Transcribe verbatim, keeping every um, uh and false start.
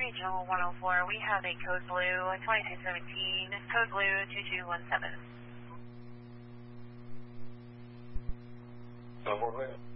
Regional one oh four, we have a code blue twenty-two seventeen, code blue two two one seven. No more,